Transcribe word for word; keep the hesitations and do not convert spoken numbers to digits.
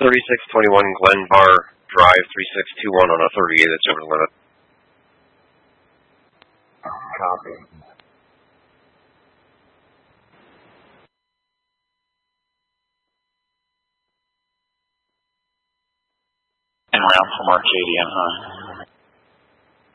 thirty-six twenty-one Glenvar Drive, three six two one on a thirty-eight that's over the limit. Copy. And round from Arcadian, huh?